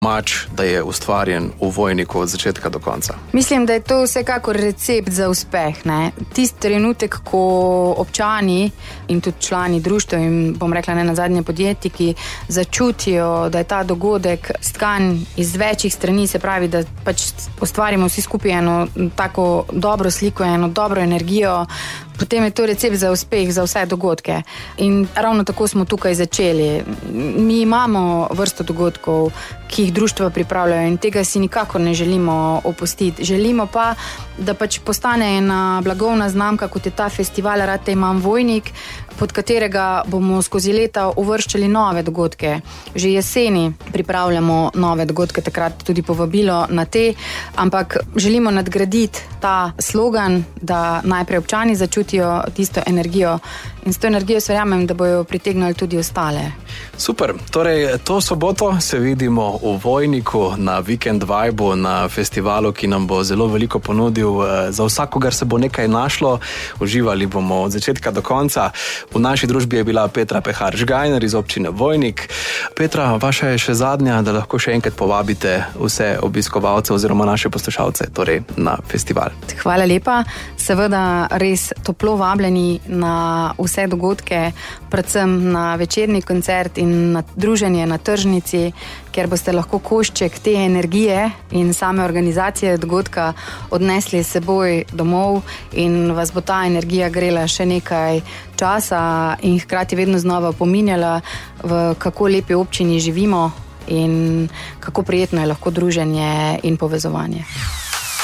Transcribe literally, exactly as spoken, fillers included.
mač, da je ustvarjen v Vojniku od začetka do konca? Mislim, da je to vsekakor recept za uspeh. Ne? Tisti trenutek, ko občani in tudi člani društva in bom rekla ne nazadnje podjetniki začutijo, da je ta dogodek stkan iz večjih strani, se pravi, da pač ustvarimo vsi skupaj eno tako dobro sliko, eno dobro energijo, potem je to recept za uspeh za vse dogodke. In ravno tako smo tukaj začeli. Mi imamo vrsto dogodkov, ki jih društva pripravljajo in tega si nikakor ne želimo opustiti. Želimo pa, da pač postane ena blagovna znamka, kot je ta festival Rad imam Vojnik, pod katerega bomo skozi leta uvrščali nove dogodke. Že jeseni pripravljamo nove dogodke, takrat tudi povabilo na te, ampak želimo nadgraditi ta slogan, da najprej občani začutijo tisto energijo in s to energijo se verjamem, da bojo pritegnili tudi ostale. Super, torej to soboto se vidimo v Vojniku na Weekend Vibe, na festivalu, ki nam bo zelo veliko ponudil. Za vsakogar se bo nekaj našlo, uživali bomo od začetka do konca. V naši družbi je bila Petra Pehar Žgajner iz občine Vojnik. Petra, vaša je še zadnja, da lahko še enkrat povabite vse obiskovalce oziroma naše poslušalce torej na festival. Hvala lepa, seveda res toplo vabljeni na vse dogodke, predvsem na večerni koncert in na druženje na tržnici, ker boste lahko košček te energije in same organizacije dogodka odnesli s seboj domov in vas bo ta energija grela še nekaj časa in hkrati vedno znova opominjala, v kako lepi občini živimo in kako prijetno je lahko druženje in povezovanje.